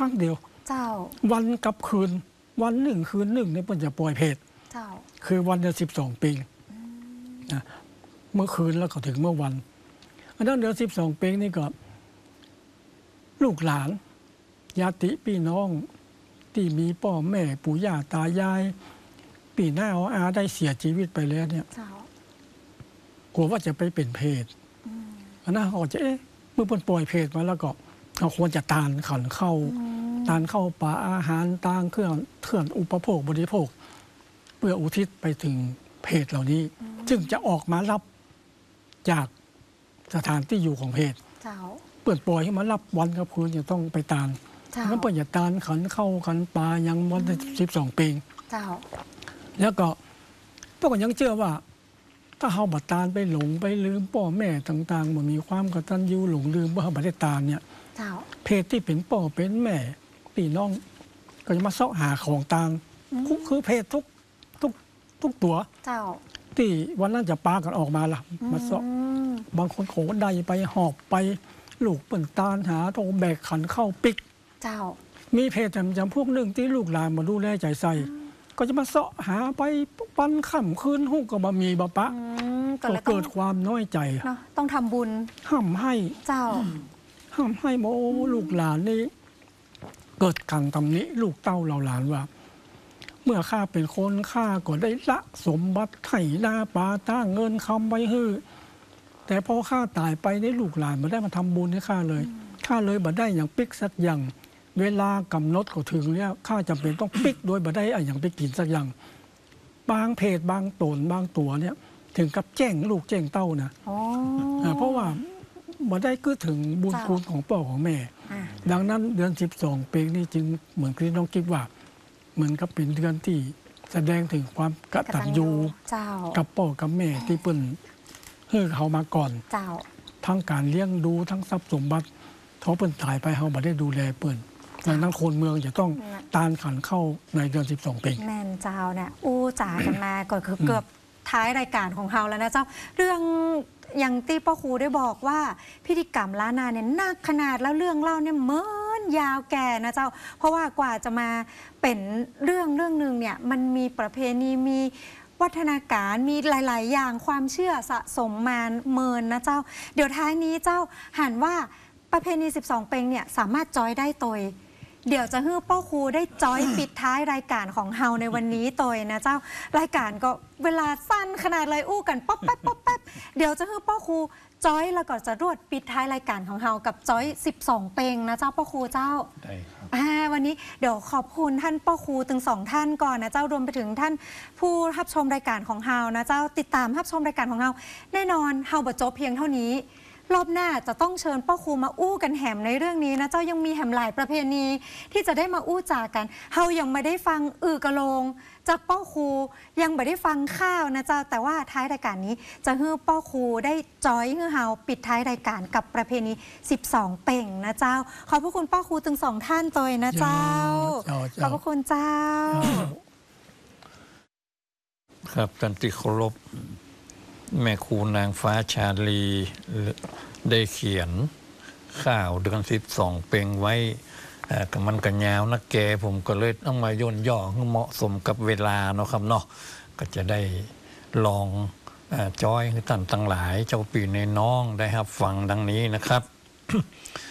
รั้งเดียวเจ้าวันกับคืนวันหนึ่งคืนหนึ่งเนี่ยเพิ่นจะปล่อยเพจเจ้าคือวันเดือน12 ปีนะเมื่อคืนแล้วก็ถึงเมื่อวันอันนั้นเดือน12 ปีนี่ก็ลูกหลานญาติพี่น้องที่มีพ่อแม่ปู่ย่าตายายปีหน้าอาได้เสียชีวิตไปแล้วเนี่ยกลัวว่าจะไปเป็นเพศอันนั้นเขาจะเมื่อปล่อยเพศมาแล้วก็เขาควรจะตานขันเข้าตานเข้าป่าอาหารต่างเครื่องอุปโภคบริโภคเพื่ออุทิศไปถึงเพศเหล่านี้ซึ่งจะออกมารับจากสถานที่อยู่ของเพศเปิดปล่อยให้มารับวันกับคืนจะต้องไปตานงั้นเปิดอย่าตานขันเข้าขันปลายังวัน12 ปีแล้วก็พวกก็ยังเชื่อว่าถ้าเฮาบัดตานไปหลงไปลืมพ่อแม่ต่างๆมันมีความกตัญญูหลงลืมว่าเฮาบัดได้ตานเนี่ยเพศที่เป็นพ่อเป็นแม่พี่น้องก็จะมาเสาะหาของตานคือเพศทุกตัวที่วันนั้นจะปากันออกมาล่ะมาเสาะบางคนโขงใดไปหอบไปลูกเปิ่นตานหาโตแบกขันเข้าปิกมีเพศจำพวกหนึ่งที่ลูกหลานมาดูแลใจใส่ก็จะมาเสาะหาไปปันค่ำคืนหุ้งก็มามีบะปะก็เกิดความน้อยใจต้องทำบุญห้ามให้ห้ามให้โมลูกหลานนี่เกิดกังตำนี้ลูกเต้าเราหลานว่าเมื่อข้าเป็นคนข้าก็ได้ละสมบัติไถ่นาปาตั้งเงินคำไว้ฮื้อแต่พอข้าตายไปได้ลูกหลานมาได้มาทำบุญให้ข้าเลยบัดได้อย่างปิ๊กสักอย่างเวลากำหนดก็ถึงเนี่ยข้าจำเป็นต้องปิ๊กโดยบัดได้อย่างไปกินสักอย่างบางเพศบางตนบางตัวเนี่ยถึงกับแจ้งลูกแจ้งเต้านะเพราะว่าบัดได้ก็ถึงบุญคุณของพ่อของแม่ดังนั้นเดือน12 ปีนี่จึงเหมือนที่น้องคิดว่าเหมือนกับเป็นเดือนที่แสดงถึงความกตัญญูกับพ่อกับแม่ที่เปิ้นเฮ้อเขามาก่อนทั้งการเลี้ยงดูทั้งทรัพย์สมบัติเขาเปิ้นตายไปเขาบัดได้ดูแลเปิ้นดังนั้นคนเมืองจะต้องตานขันเข้าในเดือน12 ปีแม่นเจ้าเนี่ยอู้จ๋ากันมาก็คือเกือบท้ายรายการของเราแล้วนะเจ้าเรื่องอย่างที่พ่อครูได้บอกว่าพิธีกรรมล้านนาเนี่ยนักขนาดแล้วเรื่องเล่าเนี่ยเมินยาวแก่นะเจ้าเพราะว่ากว่าจะมาเป็นเรื่องหนึ่งเนี่ยมันมีประเพณีมีวัฒนาการมีหลายๆอย่างความเชื่อสะสมมาเมินนะเจ้าเดี๋ยวท้ายนี้เจ้าหันว่าประเพณี12 เป็งเนี่ยสามารถจอยได้ตยเดี๋ยวจะให้พ่อครูได้จอยปิดท้ายรายการของเฮาในวันนี้ตยนะเจ้ารายการก็เวลาสั้นขนาดไรอู้กันป๊อปแป๊บป๊อปแป๊บเดี๋ยวจะให้พ่อครูจอยแล้วก็จะรวดปิดท้ายรายการของเฮากับจอย12 เป็งนะเจ้าพ่อครูเจ้าได้ครับวันนี้เดี๋ยวขอบคุณท่านพ่อครูถึง2 ท่านก่อนนะเจ้ารวมไปถึงท่านผู้รับชมรายการของเฮานะเจ้าติดตามรับชมรายการของเฮาแน่นอนเฮาบ่จบเพียงเท่านี้รอบหน้าจะต้องเชิญพ่อครูมาอู้กันแหมในเรื่องนี้นะเจ้ายังมีแหมหลายประเพณีที่จะได้มาอู้จากันเฮายังไม่ได้ฟังกะโลงจากพ่อครูยังไม่ได้ฟังข้าวนะเจ้าแต่ว่าท้ายรายการนี้จะให้พ่อครูได้จอยให้เฮาปิดท้ายรายการกับประเพณี12 เป็งนะเจ้าขอบพระคุณพ่อครูถึง2 ท่านตัวนะเจ้าขอบพระคุณเจ้าครับท่านที่เคารพแม่ครูนางฟ้าชาลีได้เขียนข่าวเดือน12 เป็งไว้กับมันกันยาวนักแกผมก็เลยต้องมาย่นย่อให้เหมาะสมกับเวลาเนาะครับเนาะก็จะได้ลองจอยให้ท่านทั้งหลายเจ้าปีในน้องได้ครับฟังดังนี้นะครับ